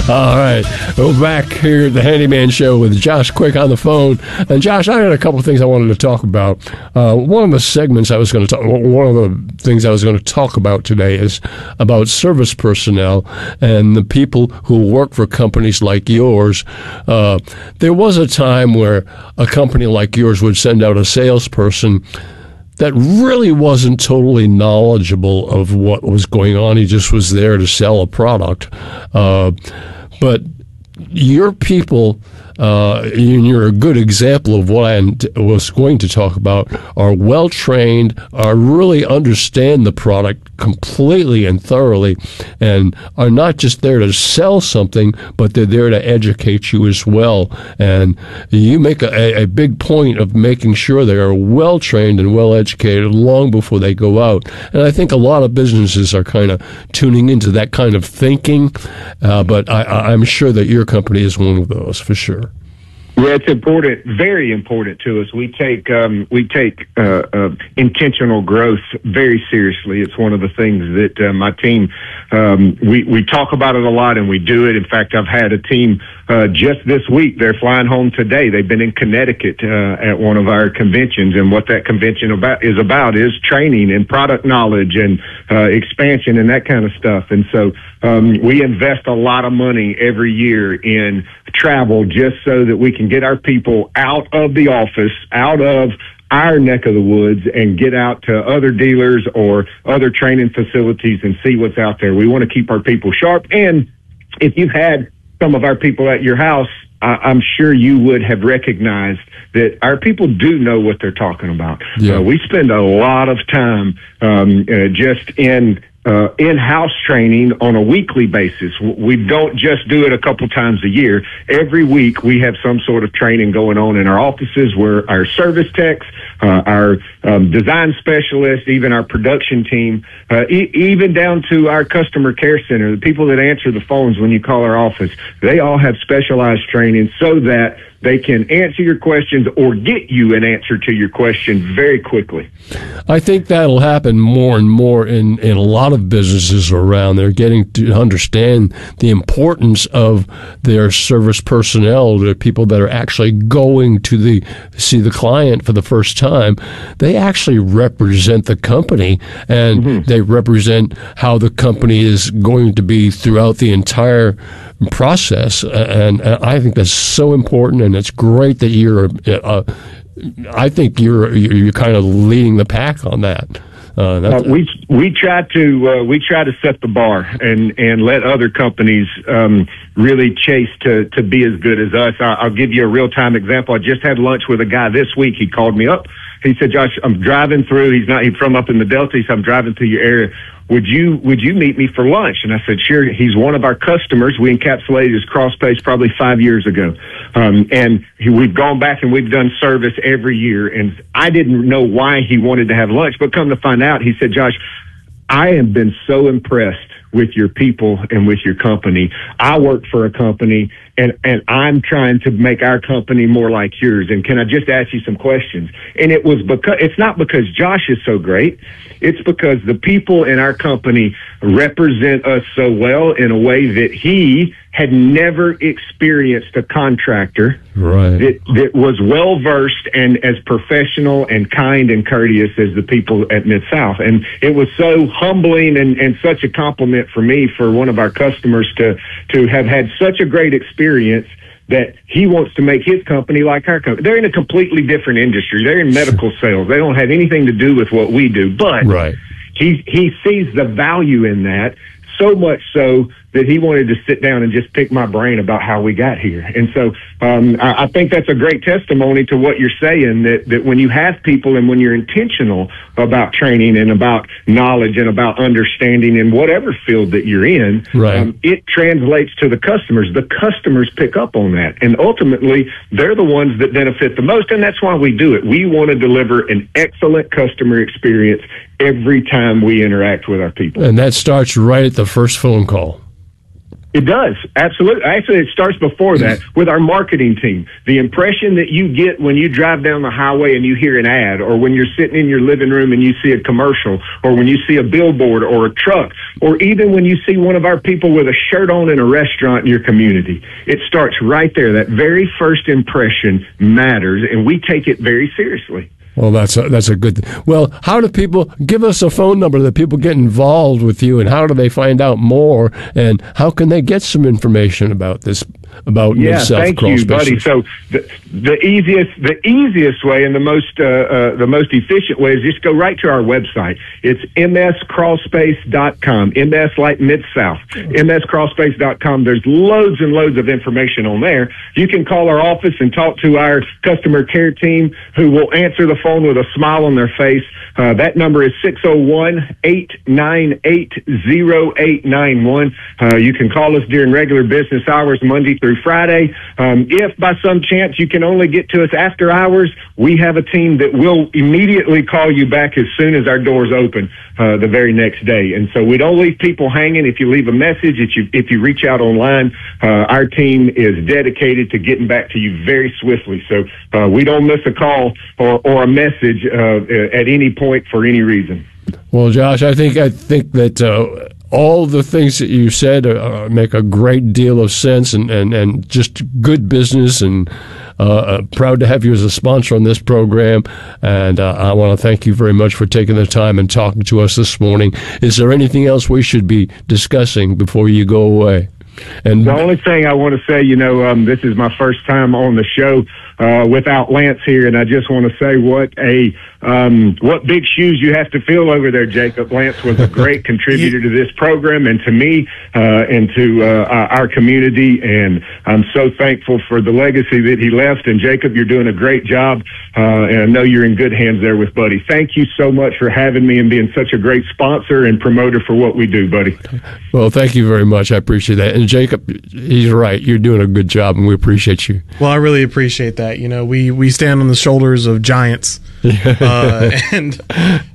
All right. We're back here at the Handyman Show with Josh Quick on the phone. And Josh, I had a couple of things I wanted to talk about. One of the things I was going to talk about today is about service personnel and the people who work for companies like yours. There was a time where a company like yours would send out a salesperson that really wasn't totally knowledgeable of what was going on. He just was there to sell a product. But your people, and you're a good example of what I was going to talk about, are well-trained, really understand the product completely and thoroughly, and are not just there to sell something, but they're there to educate you as well. And you make a big point of making sure they are well-trained and well-educated long before they go out. And I think a lot of businesses are kind of tuning into that kind of thinking, but I'm sure that your company is one of those, for sure. Yeah, it's important, very important to us. We take intentional growth very seriously. It's one of the things that my team we talk about it a lot, and we do it. In fact, I've had a team just this week. They're flying home today. They've been in Connecticut at one of our conventions, and what that convention is training and product knowledge and expansion and that kind of stuff. And so we invest a lot of money every year in travel just so that we can get our people out of the office, out of our neck of the woods, and get out to other dealers or other training facilities and see what's out there. We want to keep our people sharp. And if you had some of our people at your house, I'm sure you would have recognized that our people do know what they're talking about. Yeah. We spend a lot of time just in-house training on a weekly basis. We don't just do it a couple times a year. Every week we have some sort of training going on in our offices where our service techs, our design specialists, even our production team, even down to our customer care center, the people that answer the phones when you call our office, they all have specialized training so that they can answer your questions or get you an answer to your question very quickly. I think that'll happen more and more in a lot of businesses around. They're getting to understand the importance of their service personnel, the people that are actually going to see the client for the first time. They actually represent the company, and they represent how the company is going to be throughout the entire process, and I think that's so important, and it's great that you're. I think you're kind of leading the pack on that. We try to set the bar and let other companies really chase to be as good as us. I'll give you a real time example. I just had lunch with a guy this week. He called me up. He said, "Josh, I'm driving through." He's from up in the Delta. He said, "I'm driving through your area. Would you meet me for lunch?" And I said, "Sure." He's one of our customers. We encapsulated his cross space probably 5 years ago. And we've gone back and we've done service every year. And I didn't know why he wanted to have lunch, but come to find out, he said, "Josh, I have been so impressed with your people and with your company. I work for a company and I'm trying to make our company more like yours. And can I just ask you some questions?" And it's not because Josh is so great. It's because the people in our company represent us so well in a way that he had never experienced a contractor that was well-versed and as professional and kind and courteous as the people at Mid-South. And it was so humbling and such a compliment for me, for one of our customers to have had such a great experience that he wants to make his company like our company. They're in a completely different industry. They're in medical sales. They don't have anything to do with what we do, but he sees the value in that, so much so that he wanted to sit down and just pick my brain about how we got here. And so I think that's a great testimony to what you're saying, that when you have people and when you're intentional about training and about knowledge and about understanding in whatever field that you're in, it translates to the customers. The customers pick up on that. And ultimately, they're the ones that benefit the most. And that's why we do it. We want to deliver an excellent customer experience every time we interact with our people. And that starts right at the first phone call. It does. Absolutely. Actually, it starts before that with our marketing team. The impression that you get when you drive down the highway and you hear an ad, or when you're sitting in your living room and you see a commercial, or when you see a billboard or a truck, or even when you see one of our people with a shirt on in a restaurant in your community. It starts right there. That very first impression matters, and we take it very seriously. Well, that's a good thing. Well, how do people give us a phone number that people get involved with you, and how do they find out more, and how can they get some information about this, about Mid-South thank Crawl you, Space? buddy. So the easiest way and the most efficient way is just go right to our website. It's mscrawlspace.com. MS like Mid-South. mscrawlspace.com. There's loads and loads of information on there. You can call our office and talk to our customer care team, who will answer the phone with a smile on their face. That number is 601-898-0891. You can call us during regular business hours, Monday through Friday. If by some chance you can only get to us after hours, we have a team that will immediately call you back as soon as our doors open the very next day. And so we don't leave people hanging. If you leave a message, if you reach out online, our team is dedicated to getting back to you very swiftly. So we don't miss a call or a message at any point for any reason. Well, Josh, I think that all the things that you said make a great deal of sense, and just good business, and proud to have you as a sponsor on this program. And I want to thank you very much for taking the time and talking to us this morning. Is there anything else we should be discussing before you go away? And the only thing I want to say, this is my first time on the show without Lance here, and I just want to say what big shoes you have to fill over there, Jacob. Lance was a great contributor to this program and to me and to our community, and I'm so thankful for the legacy that he left. And Jacob, you're doing a great job, and I know you're in good hands there with Buddy. Thank you so much for having me and being such a great sponsor and promoter for what we do, buddy. Well, thank you very much. I appreciate that. And Jacob, he's right. You're doing a good job, and we appreciate you. Well, I really appreciate that. We stand on the shoulders of giants. And